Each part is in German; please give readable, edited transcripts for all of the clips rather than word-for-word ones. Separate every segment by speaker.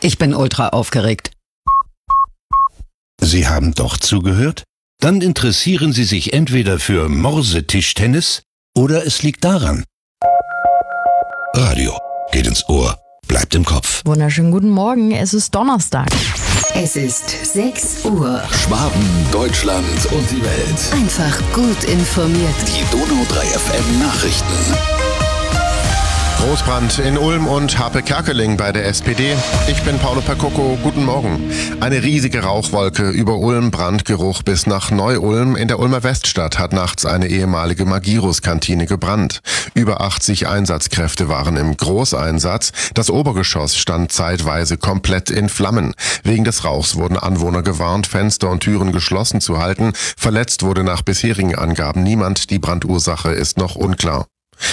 Speaker 1: Ich bin ultra aufgeregt.
Speaker 2: Sie haben doch zugehört? Dann interessieren Sie sich entweder für Morsetischtennis oder es liegt daran. Radio geht ins Ohr, bleibt im Kopf.
Speaker 3: Wunderschönen guten Morgen, es ist Donnerstag.
Speaker 4: Es ist 6 Uhr.
Speaker 5: Schwaben, Deutschland und die Welt.
Speaker 4: Einfach gut informiert.
Speaker 5: Die Donau 3 FM Nachrichten.
Speaker 6: Großbrand in Ulm und Harpe Kerkeling bei der SPD. Ich bin Paolo Percocco, guten Morgen. Eine riesige Rauchwolke über Ulm, Brandgeruch bis nach Neu-Ulm. In der Ulmer Weststadt hat nachts eine ehemalige Magirus-Kantine gebrannt. Über 80 Einsatzkräfte waren im Großeinsatz. Das Obergeschoss stand zeitweise komplett in Flammen. Wegen des Rauchs wurden Anwohner gewarnt, Fenster und Türen geschlossen zu halten. Verletzt wurde nach bisherigen Angaben niemand. Die Brandursache ist noch unklar.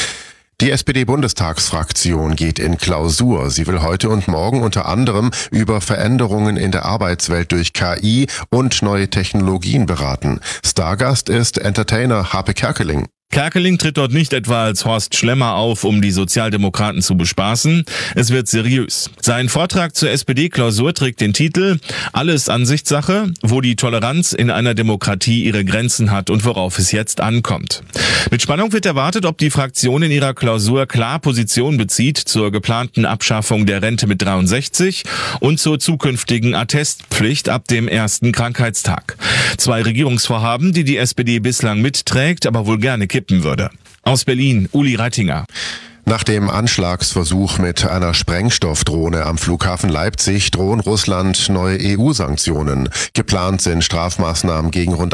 Speaker 6: Die SPD-Bundestagsfraktion geht in Klausur. Sie will heute und morgen unter anderem über Veränderungen in der Arbeitswelt durch KI und neue Technologien beraten. Stargast ist Entertainer Harpe Kerkeling.
Speaker 7: Kerkeling tritt dort nicht etwa als Horst Schlemmer auf, um die Sozialdemokraten zu bespaßen. Es wird seriös. Sein Vortrag zur SPD-Klausur trägt den Titel »Alles Ansichtssache, wo die Toleranz in einer Demokratie ihre Grenzen hat und worauf es jetzt ankommt«. Mit Spannung wird erwartet, ob die Fraktion in ihrer Klausur klar Position bezieht zur geplanten Abschaffung der Rente mit 63 und zur zukünftigen Attestpflicht ab dem ersten Krankheitstag. 2 Regierungsvorhaben, die die SPD bislang mitträgt, aber wohl gerne kippen würde. Aus Berlin, Uli Reitinger.
Speaker 6: Nach dem Anschlagsversuch mit einer Sprengstoffdrohne am Flughafen Leipzig drohen Russland neue EU-Sanktionen. Geplant sind Strafmaßnahmen gegen rund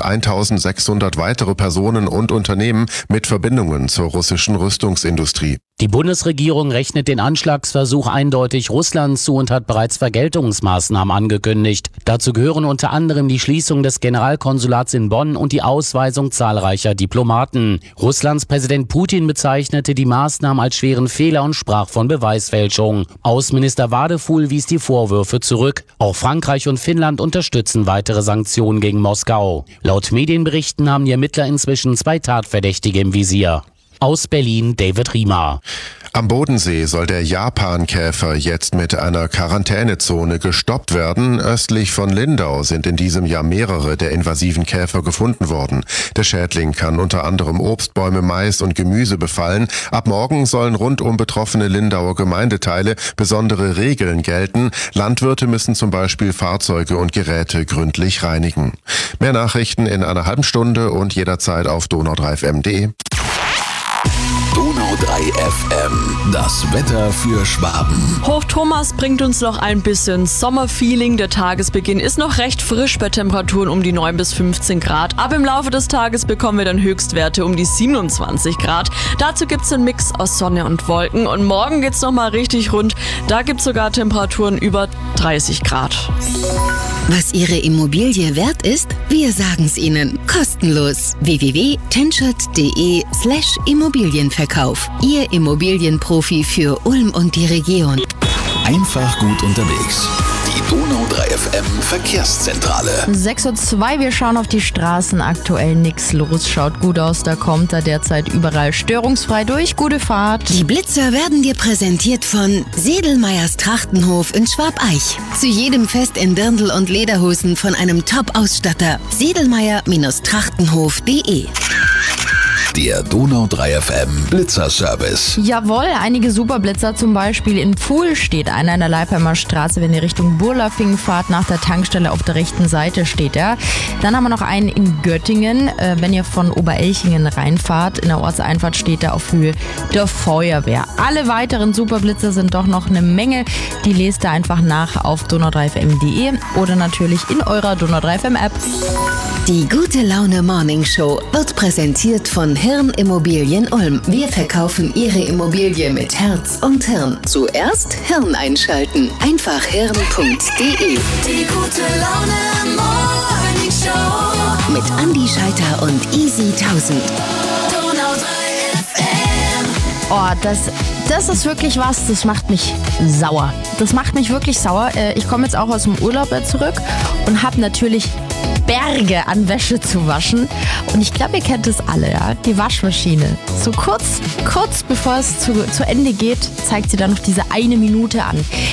Speaker 6: 1600 weitere Personen und Unternehmen mit Verbindungen zur russischen Rüstungsindustrie.
Speaker 8: Die Bundesregierung rechnet den Anschlagsversuch eindeutig Russland zu und hat bereits Vergeltungsmaßnahmen angekündigt. Dazu gehören unter anderem die Schließung des Generalkonsulats in Bonn und die Ausweisung zahlreicher Diplomaten. Russlands Präsident Putin bezeichnete die Maßnahmen als schweren Fehler und sprach von Beweisfälschung. Außenminister Wadefuhl wies die Vorwürfe zurück. Auch Frankreich und Finnland unterstützen weitere Sanktionen gegen Moskau. Laut Medienberichten haben die Ermittler inzwischen 2 Tatverdächtige im Visier. Aus Berlin, David Riemer.
Speaker 6: Am Bodensee soll der Japankäfer jetzt mit einer Quarantänezone gestoppt werden. Östlich von Lindau sind in diesem Jahr mehrere der invasiven Käfer gefunden worden. Der Schädling kann unter anderem Obstbäume, Mais und Gemüse befallen. Ab morgen sollen rund um betroffene Lindauer Gemeindeteile besondere Regeln gelten. Landwirte müssen zum Beispiel Fahrzeuge und Geräte gründlich reinigen. Mehr Nachrichten in einer halben Stunde und jederzeit auf donau3fm.de.
Speaker 5: Donau 3 FM, das Wetter für Schwaben.
Speaker 3: Hoch Thomas bringt uns noch ein bisschen Sommerfeeling. Der Tagesbeginn ist noch recht frisch bei Temperaturen um die 9 bis 15 Grad. Ab im Laufe des Tages bekommen wir dann Höchstwerte um die 27 Grad. Dazu gibt's einen Mix aus Sonne und Wolken. Und morgen geht's nochmal richtig rund. Da gibt's sogar Temperaturen über 30 Grad.
Speaker 4: Was Ihre Immobilie wert ist? Wir sagen's Ihnen. Kostenlos. www.tenschert.de/Immobilienverkauf. Ihr Immobilienprofi für Ulm und die Region.
Speaker 5: Einfach gut unterwegs. Die Donau 3 FM Verkehrszentrale.
Speaker 3: 6:02 Uhr, wir schauen auf die Straßen. Aktuell nichts los, schaut gut aus. Da kommt er derzeit überall störungsfrei durch. Gute Fahrt.
Speaker 4: Die Blitzer werden dir präsentiert von Sedelmeyers Trachtenhof in Schwabeich. Zu jedem Fest in Dirndl und Lederhosen von einem Top-Ausstatter. Sedelmeyer-Trachtenhof.de.
Speaker 5: Der Donau 3 FM Blitzerservice.
Speaker 3: Jawohl, einige Superblitzer, zum Beispiel in Pfuhl steht einer in der Leipheimer Straße, wenn ihr Richtung Burlafing fahrt, nach der Tankstelle auf der rechten Seite steht er. Dann haben wir noch einen in Göttingen, wenn ihr von Oberelchingen reinfahrt, in der Ortseinfahrt steht er auf Höhe der Feuerwehr. Alle weiteren Superblitzer sind doch noch eine Menge, die lest ihr einfach nach auf donau3fm.de oder natürlich in eurer Donau 3 FM App.
Speaker 4: Die Gute Laune Morning Show wird präsentiert von Hirn Immobilien Ulm. Wir verkaufen Ihre Immobilie mit Herz und Hirn. Zuerst Hirn einschalten. Einfach hirn.de.
Speaker 9: Die Gute Laune Morning Show
Speaker 4: mit Andi Scheiter und Easy 1000.
Speaker 9: Donau 3 FM.
Speaker 3: Oh, das ist wirklich was, das macht mich sauer. Das macht mich wirklich sauer. Ich komme jetzt auch aus dem Urlaub zurück und habe natürlich Berge an Wäsche zu waschen. Und ich glaube, ihr kennt es alle, ja. Die Waschmaschine. So kurz bevor es zu Ende geht, zeigt sie dann noch diese 1 Minute an.